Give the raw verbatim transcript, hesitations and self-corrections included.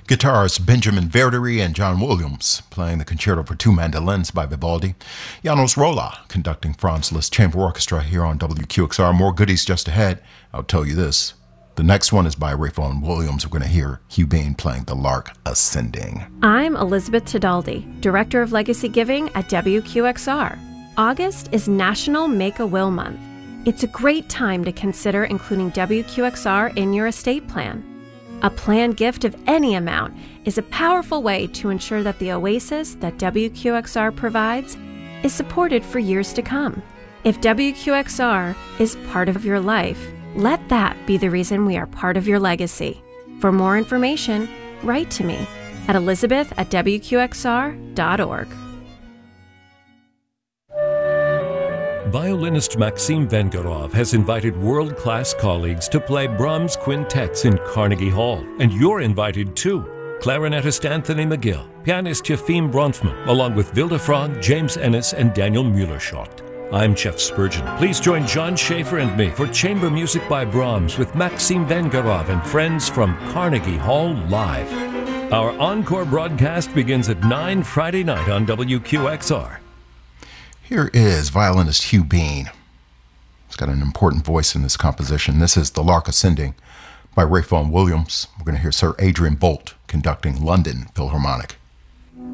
Guitarists Benjamin Verdery and John Williams playing the Concerto for Two Mandolins by Vivaldi. Janos Rolla conducting Franz Liszt Chamber Orchestra here on W Q X R. More goodies just ahead. I'll tell you this. The next one is by Ralph Vaughan Williams. We're going to hear Hugh Bain playing The Lark Ascending. I'm Elizabeth Tedaldi, Director of Legacy Giving at W Q X R. August is National Make-A-Will Month. It's a great time to consider including W Q X R in your estate plan. A planned gift of any amount is a powerful way to ensure that the oasis that W Q X R provides is supported for years to come. If W Q X R is part of your life, let that be the reason we are part of your legacy. For more information, write to me at elizabeth at w q x r dot org. Violinist Maxim Vengerov has invited world-class colleagues to play Brahms quintets in Carnegie Hall, and you're invited too. Clarinetist Anthony McGill, pianist Yefim Bronfman, along with Vilde Frog, James Ennis, and Daniel Mueller-Schott. I'm Jeff Spurgeon. Please join John Schaefer and me for Chamber Music by Brahms with Maxim Vengerov and friends from Carnegie Hall Live. Our encore broadcast begins at nine Friday night on W Q X R. Here is violinist Hugh Bain. He's got an important voice in this composition. This is The Lark Ascending by Ralph Vaughan Williams. We're going to hear Sir Adrian Boult conducting London Philharmonic.